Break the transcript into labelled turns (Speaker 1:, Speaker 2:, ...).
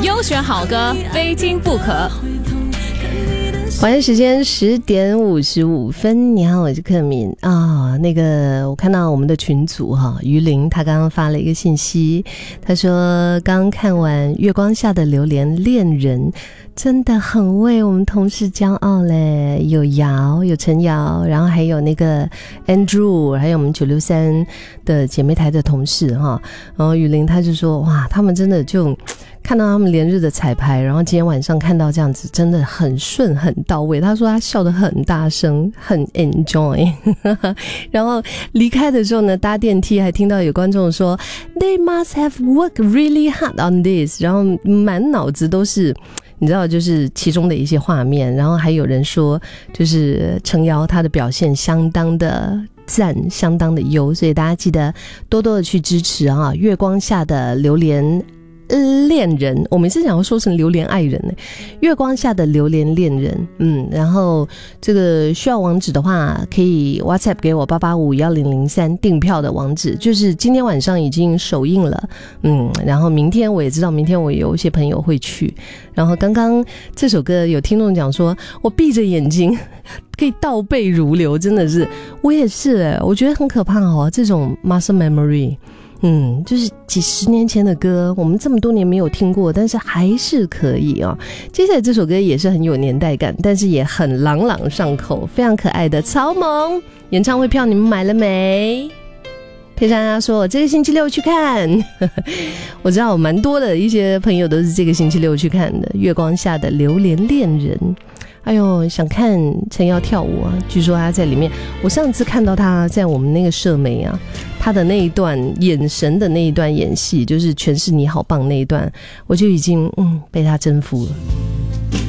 Speaker 1: 优选好歌，非听不可。
Speaker 2: 晚上时间10点55分，你好，我是克敏啊。我看到我们的群组于林他刚刚发了一个信息，他说刚看完月光下的榴莲恋人，真的很为我们同事骄傲嘞，有瑶，有陈瑶，然后还有那个 Andrew， 还有我们963的姐妹台的同事然后雨林他就说哇，他们真的就看到他们连日的彩排，然后今天晚上看到这样子真的很顺很到位，他说他笑得很大声，很 enjoy 然后离开的时候呢，搭电梯还听到有观众说 They must have worked really hard on this， 然后满脑子都是你知道就是其中的一些画面，然后还有人说就是程瑶他的表现相当的赞，相当的优，所以大家记得多多的去支持月光下的榴莲恋人，我每次想要说成榴莲爱人月光下的榴莲恋人然后这个需要网址的话可以 WhatsApp 给我8851003订票的网址，就是今天晚上已经首映了然后明天我也知道，明天我有一些朋友会去，然后刚刚这首歌有听众讲说我闭着眼睛可以倒背如流，真的是我也是我觉得很可怕这种 muscle memory就是几十年前的歌，我们这么多年没有听过，但是还是可以接下来这首歌也是很有年代感，但是也很朗朗上口，非常可爱的草蜢演唱会票你们买了没？佩珊他说我这个星期六去看我知道有蛮多的一些朋友都是这个星期六去看的月光下的榴莲恋人。哎呦，想看陈瑶跳舞据说他在里面，我上次看到他在我们那个社媒他的那一段眼神的那一段演戏，就是全是你好棒那一段，我就已经被他征服了。